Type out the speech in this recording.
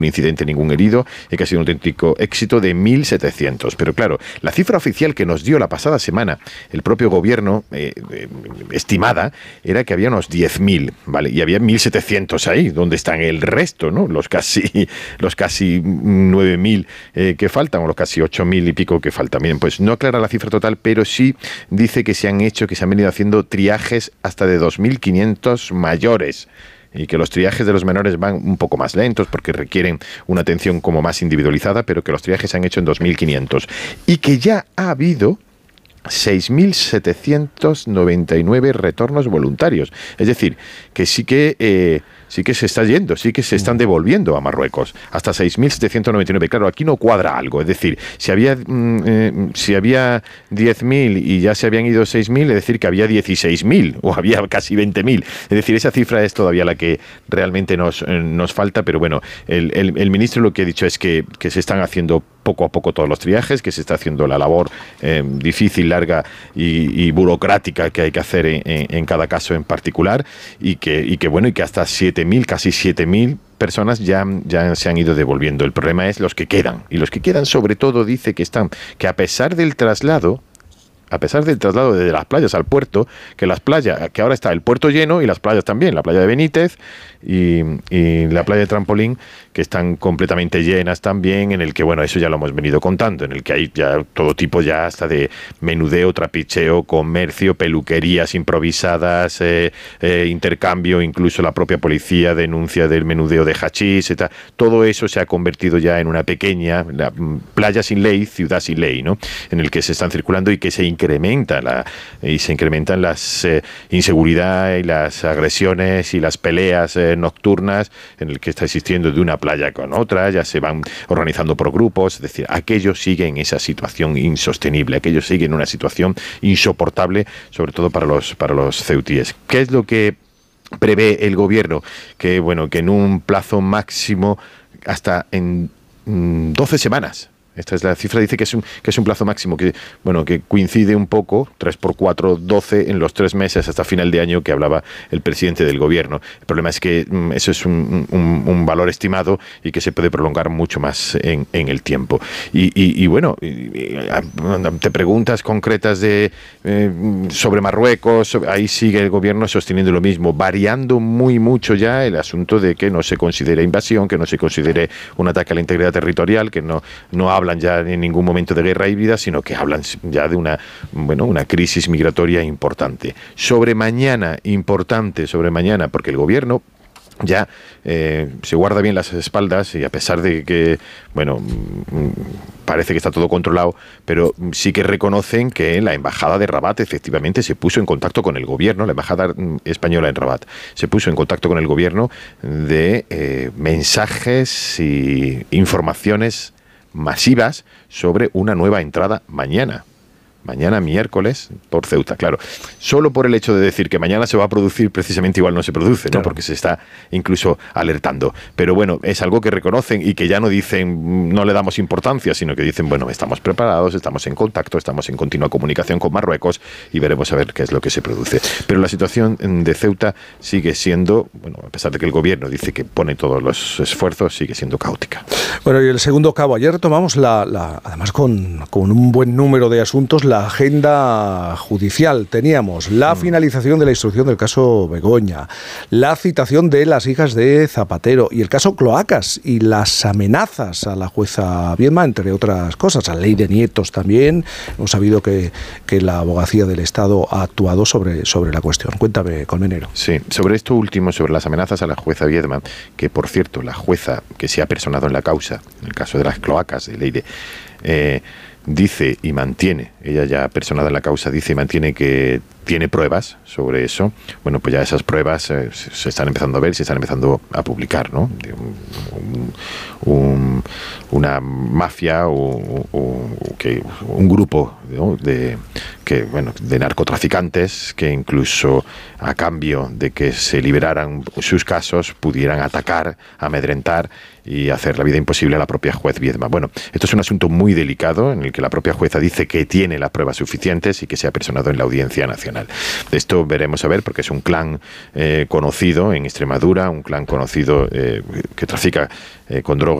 incidente, ningún herido, y que ha sido un auténtico éxito de 1.700. Pero claro, la cifra oficial que nos dio la pasada semana el propio gobierno, estimada, era que había unos 10.000, ¿vale? Y había 1.700 ahí, donde están el resto, ¿no? Los casi 9.000 que faltan, o los casi 8.000 y pico que faltan. Miren, pues no aclara la cifra total, pero sí dice que se han venido haciendo triajes hasta de 2.500 mayores, y que los triajes de los menores van un poco más lentos porque requieren una atención como más individualizada, pero que los triajes se han hecho en 2.500 y que ya ha habido 6.799 retornos voluntarios. Es decir, que sí que se está yendo, sí que se están devolviendo a Marruecos, hasta 6.799. Claro, aquí no cuadra algo. Es decir, si había 10.000 y ya se habían ido 6.000, es decir, que había 16.000 o había casi 20.000. Es decir, esa cifra es todavía la que realmente nos falta, pero bueno, el ministro lo que ha dicho es que se están haciendo poco a poco todos los triajes, que se está haciendo la labor difícil, larga y burocrática que hay que hacer en cada caso en particular, y que hasta 7.000, casi 7.000 personas ya se han ido devolviendo. El problema es los que quedan, y los que quedan sobre todo dice que a pesar del traslado desde las playas al puerto, que ahora está el puerto lleno y las playas también, la playa de Benítez y la playa de Trampolín, que están completamente llenas también, en el que, bueno, eso ya lo hemos venido contando, en el que hay ya todo tipo ya hasta de menudeo, trapicheo, comercio, peluquerías improvisadas, intercambio, incluso la propia policía denuncia del menudeo de hachís, todo eso se ha convertido ya en una pequeña playa sin ley, ciudad sin ley, ¿no? En el que se están circulando y que se incrementan las inseguridad y las agresiones y las peleas nocturnas, en el que está existiendo de una playa con otra, ya se van organizando por grupos. Es decir, aquello sigue en esa situación insostenible, aquello sigue en una situación insoportable, sobre todo para los ceutíes. ¿Qué es lo que prevé el gobierno? Que en un plazo máximo, hasta en 12 semanas, esta es la cifra, dice que es un plazo máximo que coincide un poco, 3 por 4, 12 en los 3 meses hasta final de año que hablaba el presidente del gobierno. El problema es que eso es un valor estimado y que se puede prolongar mucho más en el tiempo. Ante preguntas concretas sobre Marruecos, ahí sigue el gobierno sosteniendo lo mismo, variando mucho ya el asunto de que no se considere invasión, que no se considere un ataque a la integridad territorial, que no hablan ya en ningún momento de guerra híbrida, sino que hablan ya de una crisis migratoria importante. Sobre mañana, porque el gobierno ya se guarda bien las espaldas, y a pesar de que parece que está todo controlado, pero sí que reconocen que la embajada de Rabat efectivamente se puso en contacto con el gobierno, la embajada española en Rabat se puso en contacto con el gobierno de mensajes y informaciones masivas sobre una nueva entrada mañana miércoles por Ceuta. Claro, solo por el hecho de decir que mañana se va a producir, precisamente igual no se produce, ¿no? Claro. Porque se está incluso alertando. Pero es algo que reconocen y que ya no dicen, no le damos importancia, sino que dicen, estamos preparados, estamos en contacto, estamos en continua comunicación con Marruecos y veremos a ver qué es lo que se produce. Pero la situación de Ceuta sigue siendo, a pesar de que el gobierno dice que pone todos los esfuerzos, sigue siendo caótica. Bueno, y el segundo cabo, ayer retomamos además con un buen número de asuntos, la agenda judicial. Teníamos la finalización de la instrucción del caso Begoña, la citación de las hijas de Zapatero y el caso Cloacas y las amenazas a la jueza Viedma, entre otras cosas, a la ley de nietos también. Hemos sabido que la abogacía del Estado ha actuado sobre la cuestión. Cuéntame, Colmenero. Sí, sobre esto último, sobre las amenazas a la jueza Viedma, que por cierto, la jueza que se ha personado en la causa, en el caso de las cloacas de Leire, dice y mantiene, ella ya personada en la causa, dice y mantiene que tiene pruebas sobre eso. Pues ya esas pruebas se están empezando a ver, se están empezando a publicar, ¿no? Una mafia o un grupo, ¿no? de narcotraficantes que incluso a cambio de que se liberaran sus casos pudieran atacar, amedrentar y hacer la vida imposible a la propia juez Viedma. Esto es un asunto muy delicado en el que la propia jueza dice que tiene las pruebas suficientes y que se ha personado en la Audiencia Nacional. nacional. Esto veremos a ver, porque es un clan conocido en Extremadura, un clan conocido que trafica con drogas.